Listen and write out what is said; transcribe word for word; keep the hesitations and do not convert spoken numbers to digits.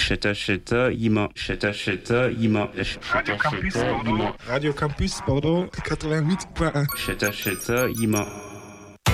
Cheta Cheta Ima. Cheta Cheta Ima. Radio Campus Bordeaux. Radio Campus Bordeaux quatre-vingt-huit point un. Cheta Cheta Ima.